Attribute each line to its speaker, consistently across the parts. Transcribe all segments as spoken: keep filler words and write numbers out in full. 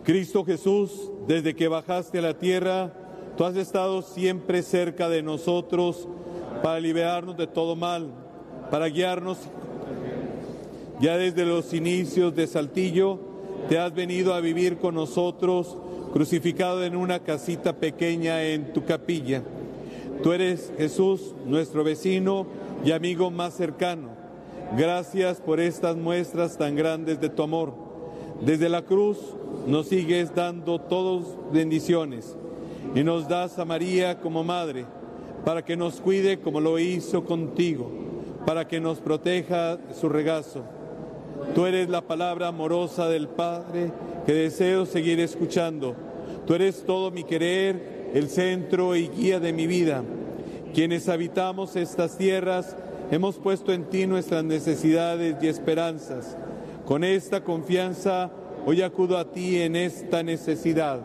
Speaker 1: Cristo Jesús, desde que bajaste a la tierra, tú has estado siempre cerca de nosotros para liberarnos de todo mal, para guiarnos. Ya desde los inicios de Saltillo, te has venido a vivir con nosotros, crucificado en una casita pequeña en tu capilla. Tú eres, Jesús, nuestro vecino y amigo más cercano. Gracias por estas muestras tan grandes de tu amor. Desde la cruz nos sigues dando todas bendiciones y nos das a María como madre, para que nos cuide como lo hizo contigo, para que nos proteja su regazo. Tú eres la palabra amorosa del Padre que deseo seguir escuchando. Tú eres todo mi querer, el centro y guía de mi vida. Quienes habitamos estas tierras hemos puesto en ti nuestras necesidades y esperanzas. Con esta confianza hoy acudo a ti en esta necesidad.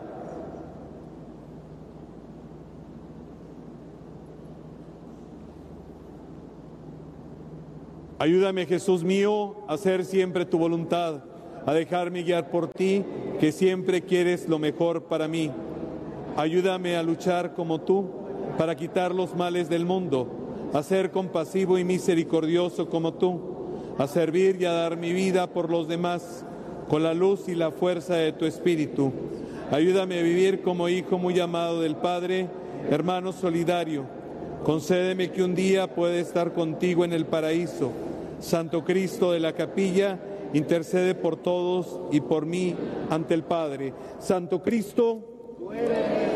Speaker 1: Ayúdame, Jesús mío, a hacer siempre tu voluntad, a dejarme guiar por ti, que siempre quieres lo mejor para mí. Ayúdame a luchar como tú, para quitar los males del mundo, a ser compasivo y misericordioso como tú, a servir y a dar mi vida por los demás, con la luz y la fuerza de tu Espíritu. Ayúdame a vivir como hijo muy amado del Padre, hermano solidario. Concédeme que un día pueda estar contigo en el paraíso. Santo Cristo de la Capilla, intercede por todos y por mí ante el Padre. Santo Cristo,